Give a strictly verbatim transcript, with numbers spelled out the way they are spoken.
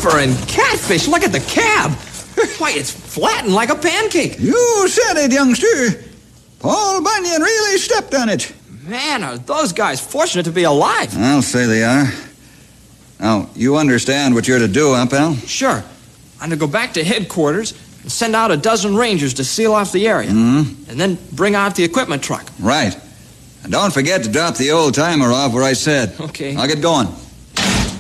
snapper and catfish. Look at the cab. Why, it's flattened like a pancake. You said it, youngster. Paul Bunyan really stepped on it. Man, are those guys fortunate to be alive. I'll say they are. Now, you understand what you're to do, huh, pal? Sure. I'm to go back to headquarters and send out a dozen rangers to seal off the area. Mm-hmm. And then bring out the equipment truck. Right. And don't forget to drop the old timer off where I said. Okay. I'll get going.